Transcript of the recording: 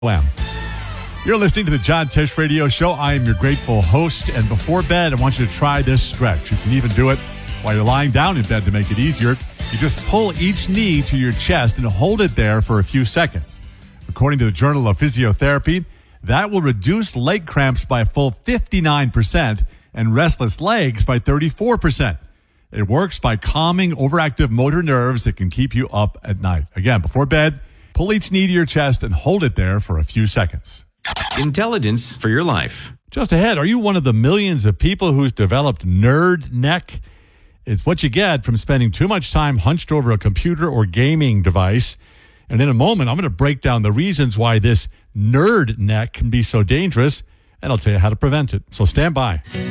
Lamb. You're listening to the John Tesh Radio Show. I am your grateful host. And before bed, I want you to try this stretch. You can even do it while you're lying down in bed to make it easier. You just pull each knee to your chest and hold it there for a few seconds. According to the Journal of Physiotherapy, that will reduce leg cramps by a full 59% and restless legs by 34%. It works by calming overactive motor nerves that can keep you up at night. Again, before bed, pull each knee to your chest and hold it there for a few seconds. Intelligence for your life. Just ahead, are you one of the millions of people who's developed nerd neck? It's what you get from spending too much time hunched over a computer or gaming device. And in a moment, I'm going to break down the reasons why this nerd neck can be so dangerous, and I'll tell you how to prevent it. So stand by.